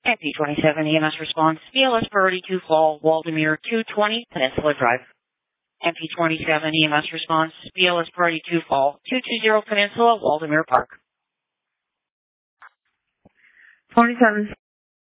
MP27 EMS response, BLS priority 2 fall, Waldemere 220, Peninsula Drive. MP27 EMS response, BLS priority 2 fall, 220 Peninsula, Waldemere Park. 27